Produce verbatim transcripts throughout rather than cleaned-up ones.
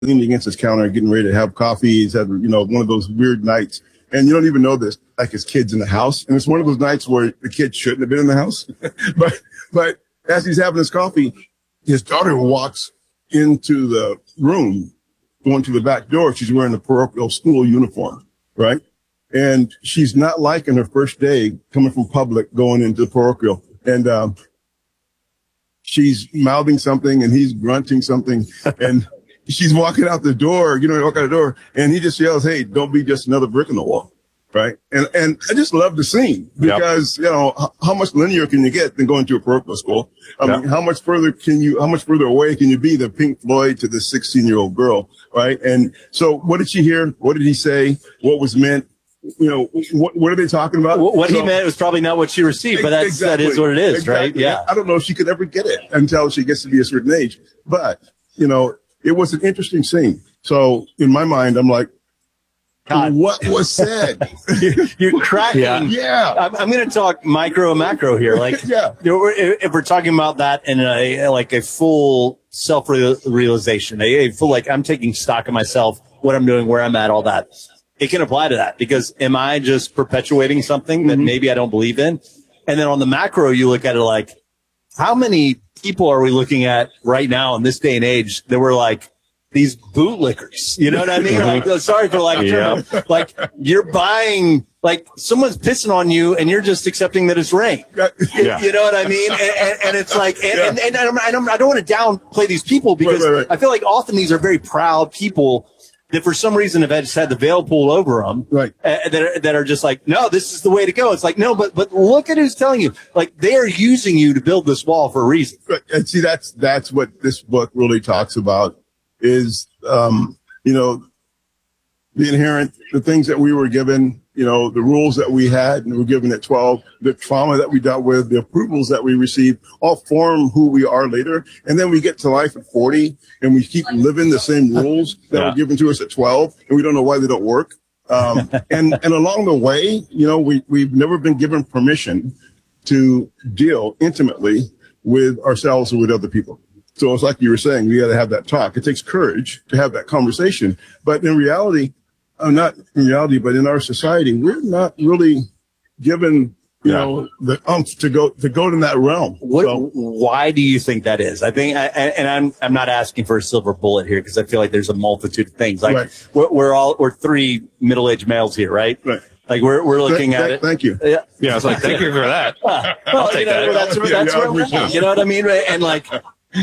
leaning against his counter, getting ready to have coffee. He's had, you know, one of those weird nights. And you don't even know this, like his kid's in the house. And it's one of those nights where the kid shouldn't have been in the house. but, but as he's having his coffee, his daughter walks into the room, going to the back door. She's wearing a parochial school uniform, right? And she's not liking her first day coming from public, going into parochial. And, um, she's mouthing something and he's grunting something and she's walking out the door, you know, walk out the door and he just yells, "Hey, don't be just another brick in the wall." Right. And, and I just love the scene because, yep. you know, h- how much linear can you get than going to a parochial school? I yep. mean, how much further can you, how much further away can you be than Pink Floyd to this sixteen year old girl? Right. And so what did she hear? What did he say? What was meant? You know, what, what are they talking about? What so, he meant was probably not what she received, but that's, exactly, that is what it is, exactly. right? Yeah. I don't know if she could ever get it until she gets to be a certain age, but, you know, it was an interesting scene. So in my mind, I'm like, God. What was said? You're cracking. Yeah. yeah. I'm, I'm going to talk micro and macro here. Like, yeah. you know, if we're talking about that in a, like a full self-realization, a, a full, like, I'm taking stock of myself, what I'm doing, where I'm at, all that. It can apply to that because am I just perpetuating something that mm-hmm. maybe I don't believe in? And then on the macro, you look at it like, how many people are we looking at right now in this day and age that were like these bootlickers? You know what I mean? Like, sorry for like, yeah. like you're buying, like someone's pissing on you and you're just accepting that it's rain. Yeah. You know what I mean? And, and, and it's like, and, yeah. and, and, and I don't, I don't want to downplay these people because right, right, right. I feel like often these are very proud people that for some reason have just had the veil pulled over them, right? Uh, that are, that are just like, no, this is the way to go. It's like, no, but but look at who's telling you. Like they are using you to build this wall for a reason. Right. And see, that's that's what this book really talks about. Is um, you know, the inherent, the things that we were given, you know, the rules that we had and were given at twelve, the trauma that we dealt with, the approvals that we received, all form who we are later. And then we get to life at forty and we keep living the same rules that yeah. were given to us at twelve and we don't know why they don't work. Um, and, and along the way, you know, we, we've never been given permission to deal intimately with ourselves or with other people. So it's like you were saying, we got to have that talk. It takes courage to have that conversation. But in reality, Uh, not in reality, but in our society, we're not really given, you yeah. know, the umph to go to go to that realm. What, so, why do you think that is? I think, I, and I'm I'm not asking for a silver bullet here because I feel like there's a multitude of things. Like right. we're, we're all we're three middle-aged males here, right? Right. Like we're we're looking thank, at thank, it. Thank you. Yeah. Yeah. I was like, thank you for that. Uh, I'll well, take you know, that. That's, yeah, that's yeah, where we're at. You know what I mean? Right? And like,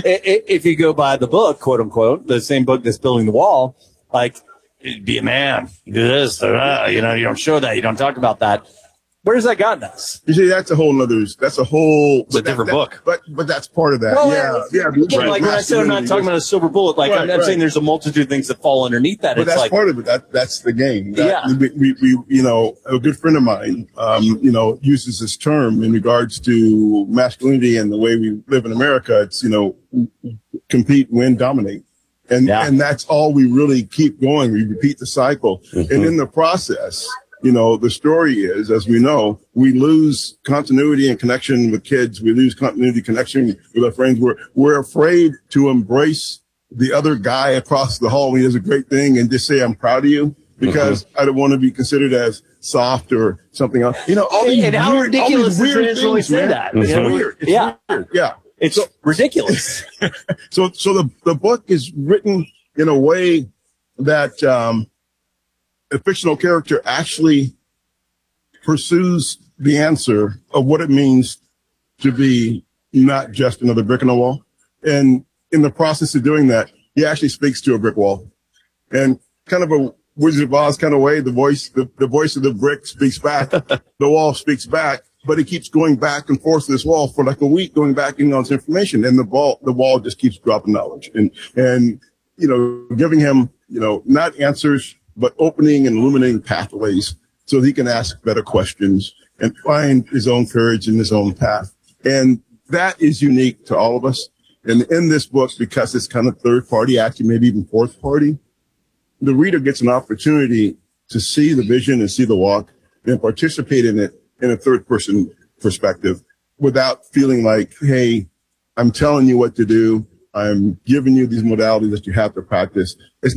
if you go by the book, quote unquote, the same book that's building the wall, like. Be a man, do this, uh, you know, you don't show that, you don't talk about that. Where's that gotten us? You see, that's a whole nother, that's a whole, it's a that, different that, book. But, but that's part of that. Well, yeah. Yeah. Again, right. Like when I said, I'm not talking about a silver bullet. Like right, I'm, I'm right. saying there's a multitude of things that fall underneath that. But it's that's like, part of it. That, that's the game. That, yeah. We, we, we, you know, a good friend of mine, um, you know, uses this term in regards to masculinity and the way we live in America. It's, you know, compete, win, dominate. And, yeah. and that's all we really keep going. We repeat the cycle. Mm-hmm. And in the process, you know, the story is, as we know, we lose continuity and connection with kids. We lose continuity connection with our friends. We're, we're afraid to embrace the other guy across the hall when he does a great thing and just say, I'm proud of you because mm-hmm. I don't want to be considered as soft or something else. You know, all these and weird, how ridiculous all these weird is it when we say man. that? It's Mm-hmm. weird. It's yeah. weird. Yeah. It's so, ridiculous. so, so the, the book is written in a way that, um, a fictional character actually pursues the answer of what it means to be not just another brick in the wall. And in the process of doing that, he actually speaks to a brick wall and kind of a Wizard of Oz kind of way. The voice, the, the voice of the brick speaks back. The wall speaks back. But he keeps going back and forth to this wall for like a week, going back and on this information. And the ball, the wall just keeps dropping knowledge and, and, you know, giving him, you know, not answers, but opening and illuminating pathways so he can ask better questions and find his own courage in his own path. And that is unique to all of us. And in this book, because it's kind of third party action, maybe even fourth party, the reader gets an opportunity to see the vision and see the walk and participate in it in a third person perspective without feeling like, hey, I'm telling you what to do. I'm giving you these modalities that you have to practice. It's